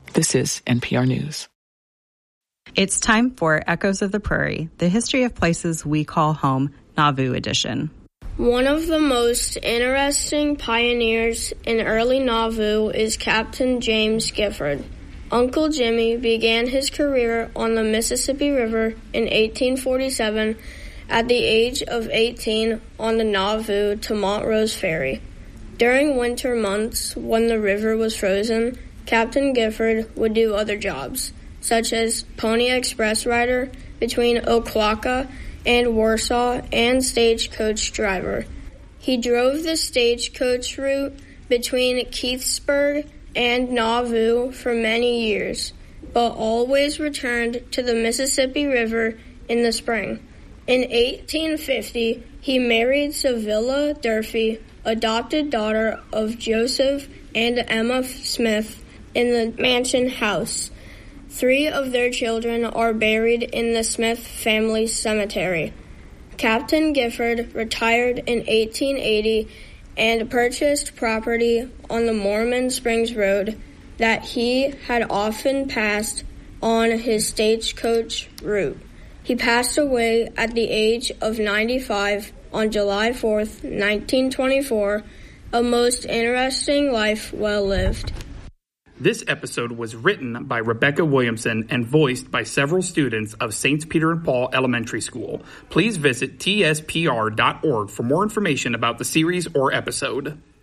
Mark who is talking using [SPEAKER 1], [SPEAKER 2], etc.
[SPEAKER 1] This is NPR News.
[SPEAKER 2] It's time for Echoes of the Prairie, the history of places we call home, Nauvoo edition.
[SPEAKER 3] One of the most interesting pioneers in early Nauvoo is Captain James Gifford. Uncle Jimmy began his career on the Mississippi River in 1847 at the age of 18 on the Nauvoo to Montrose Ferry. During winter months, when the river was frozen, Captain Gifford would do other jobs, such as Pony Express rider between Ocklawaha and Warsaw and stagecoach driver. He drove the stagecoach route between Keithsburg and Nauvoo for many years, but always returned to the Mississippi River in the spring. In 1850, he married Sevilla Durfee, adopted daughter of Joseph and Emma Smith, in the Mansion House. 3 of their children are buried in the Smith family cemetery. Captain Gifford retired in 1880 and purchased property on the Mormon Springs Road that he had often passed on his stagecoach route. He passed away at the age of 95 on July 4th, 1924, a most interesting life well lived.
[SPEAKER 4] This episode was written by Rebecca Williamson and voiced by several students of St. Peter and Paul Elementary School. Please visit tspr.org for more information about the series or episode.